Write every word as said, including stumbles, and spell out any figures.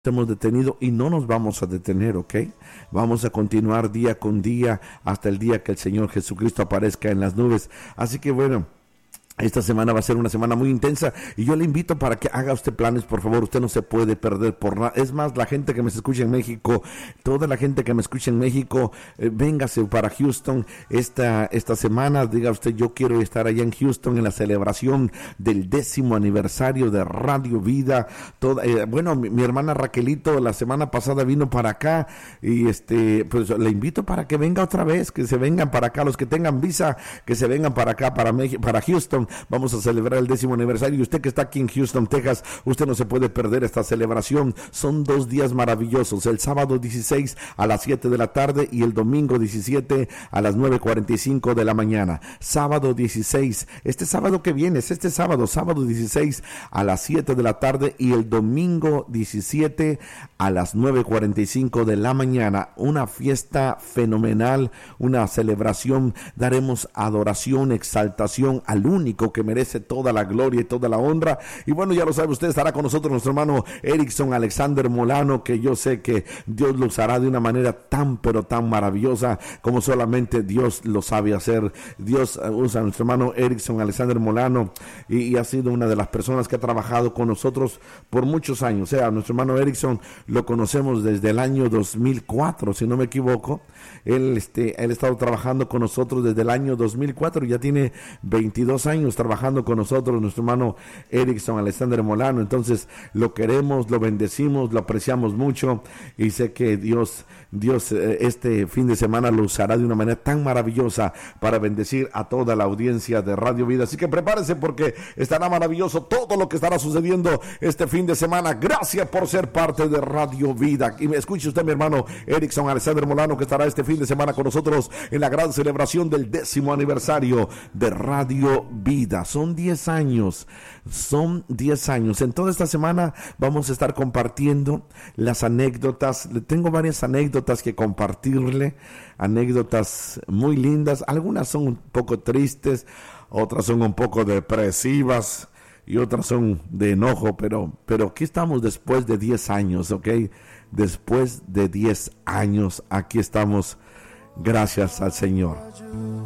hemos detenido y no nos vamos a detener, ¿ok? Vamos a continuar día con día hasta el día que el Señor Jesucristo aparezca en las nubes. Así que bueno, esta semana va a ser una semana muy intensa y yo le invito para que haga usted planes, por favor. Usted no se puede perder por nada. Es más, la gente que me escucha en México, toda la gente que me escucha en México, eh, véngase para Houston esta, esta semana. Diga usted, yo quiero estar allá en Houston en la celebración del décimo aniversario de Radio Vida. Toda, eh, bueno, mi, mi hermana Raquelito la semana pasada vino para acá y este, pues le invito para que venga otra vez, que se vengan para acá, los que tengan visa, que se vengan para acá, para México, para Houston. Vamos a celebrar el décimo aniversario y usted que está aquí en Houston, Texas, usted no se puede perder esta celebración. Son dos días maravillosos, el sábado dieciséis a las siete de la tarde y el domingo diecisiete a las nueve cuarenta y cinco de la mañana. Sábado dieciséis, este sábado que viene, es este sábado, sábado dieciséis a las siete de la tarde y el domingo diecisiete a las nueve cuarenta y cinco de la mañana. Una fiesta fenomenal, una celebración. Daremos adoración, exaltación al único que merece toda la gloria y toda la honra. Y bueno, ya lo sabe usted, estará con nosotros nuestro hermano Erickson Alexander Molano, que yo sé que Dios lo usará de una manera tan pero tan maravillosa como solamente Dios lo sabe hacer. Dios usa a nuestro hermano Erickson Alexander Molano y, y ha sido una de las personas que ha trabajado con nosotros por muchos años. O sea, nuestro hermano Erickson lo conocemos desde el año dos mil cuatro, si no me equivoco. Él, este, él ha estado trabajando con nosotros desde el año dos mil cuatro, ya tiene veintidós años trabajando con nosotros, nuestro hermano Erickson Alexander Molano. Entonces lo queremos, lo bendecimos, lo apreciamos mucho y sé que Dios, Dios eh, este fin de semana lo usará de una manera tan maravillosa para bendecir a toda la audiencia de Radio Vida. Así que prepárese porque estará maravilloso todo lo que estará sucediendo este fin de semana. Gracias por ser parte de Radio Vida. Y me escuche usted, mi hermano Erickson Alexander Molano, que estará este fin de semana con nosotros en la gran celebración del décimo aniversario de Radio Vida. Son diez años, son diez años. En toda esta semana vamos a estar compartiendo las anécdotas. Tengo varias anécdotas que compartirle, anécdotas muy lindas. Algunas son un poco tristes, otras son un poco depresivas y otras son de enojo, pero, pero aquí estamos después de diez años, ¿ok? Después de diez años, aquí estamos, gracias al Señor.